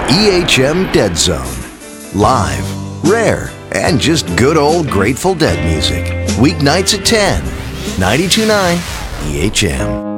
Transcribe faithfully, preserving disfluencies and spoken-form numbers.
E H M Dead Zone. Live, rare, and just good old Grateful Dead music. Weeknights at ten. ninety-two point nine E H M.